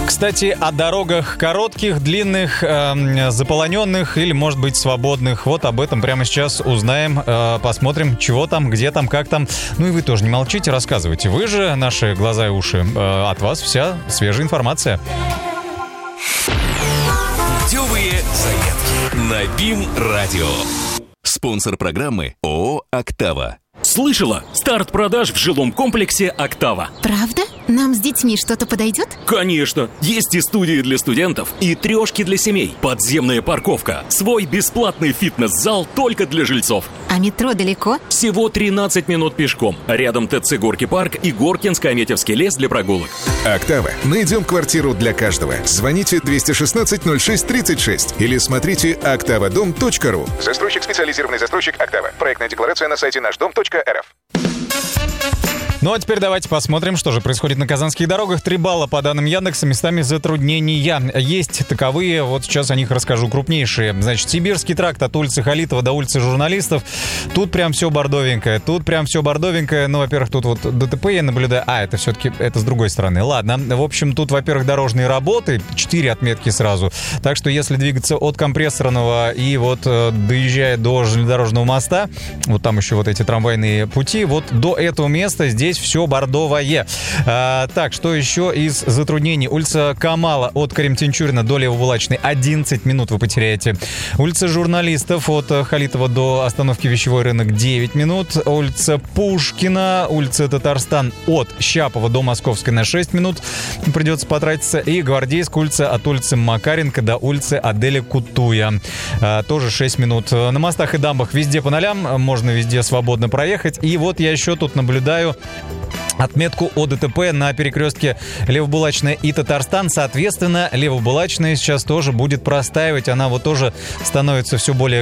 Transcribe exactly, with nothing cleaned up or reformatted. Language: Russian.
Кстати, о дорогах коротких, длинных, э, заполоненных или, может быть, свободных. Вот об этом прямо сейчас узнаем, э, посмотрим, чего там, где там, как там. Ну и вы тоже не молчите, рассказывайте. Вы же, наши глаза и уши, э, от вас вся свежая информация. Путевые заметки на БИМ-радио. Спонсор программы ООО «Октава». Слышала? Старт продаж в жилом комплексе «Октава». Правда? Нам с детьми что-то подойдет? Конечно! Есть и студии для студентов, и трешки для семей, подземная парковка, свой бесплатный фитнес-зал только для жильцов. А метро далеко? Всего тринадцать минут пешком. Рядом ТЦ «Горки парк» и Горкинско-Аметьевский лес для прогулок. «Октава». Найдем квартиру для каждого. Звоните двести шестнадцать ноль шесть тридцать шесть или смотрите октавадом точка ру. Застройщик, специализированный застройщик «Октава». Проектная декларация на сайте наш дом точка эр эф. Ну а теперь давайте посмотрим, что же происходит на казанских дорогах. Три балла по данным Яндекса, местами затруднения. Есть таковые, вот сейчас о них расскажу, крупнейшие. Значит, Сибирский тракт от улицы Халитова до улицы Журналистов. Тут прям все бордовенькое, тут прям все бордовенькое. Ну, во-первых, тут вот ДТП я наблюдаю. А, это все-таки, это с другой стороны. Ладно, в общем, тут, во-первых, дорожные работы, четыре отметки сразу. Так что, если двигаться от Компрессорного и вот доезжая до железнодорожного моста, вот там еще вот эти трамвайные пути, вот до этого места здесь все бордовое. А, так, что еще из затруднений? Улица Камала от Карим-Тинчурина до Левобулачной одиннадцать минут вы потеряете. Улица Журналистов от Халитова до остановки Вещевой рынок девять минут. Улица Пушкина, улица Татарстан от Щапова до Московской на шесть минут придется потратиться. И Гвардейская улица от улицы Макаренко до улицы Аделя Кутуя. А, тоже шесть минут. На мостах и дамбах везде по нолям, можно везде свободно проехать. И вот я еще тут наблюдаю отметку о ДТП на перекрестке Левобулачная и Татарстан. Соответственно, Левобулачная сейчас тоже будет простаивать. Она вот тоже становится все более